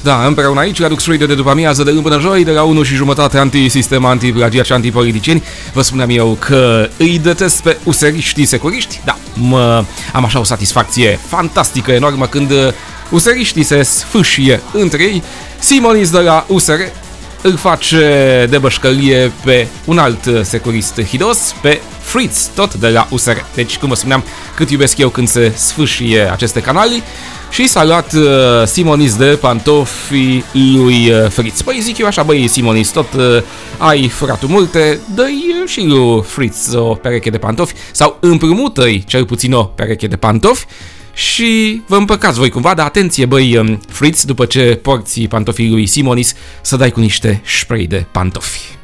Da, împreună aici, la Dux Radio de după amiază, de luni până joi, de la 1:30, antisistem, antiplagiat și antipoliticieni. Vă spuneam eu că îi detest pe useriștii securiști. Da, am așa o satisfacție fantastică, enormă, când useriștii se sfâșie între ei. Simonis de la USR îl face de bășcălie pe un alt securist hidos, pe Fritz, tot de la USR. Deci, cum vă spuneam, cât iubesc eu când se sfâșie aceste canali. Și s-a luat Simonis de pantofii lui Fritz. Păi zic eu așa, băi Simonis, tot ai furat multe, dă-i și lui Fritz o pereche de pantofi, sau împrumută-i cel puțin o pereche de pantofi și vă împăcați voi cumva, dar atenție băi Fritz, după ce porți pantofii lui Simonis, să dai cu niște spray de pantofi.